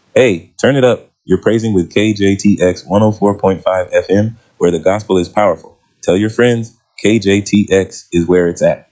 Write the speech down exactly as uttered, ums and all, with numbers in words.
Hey, turn it up. You're praising with K J T X one oh four point five F M, where the gospel is powerful. Tell your friends K J T X is where it's at.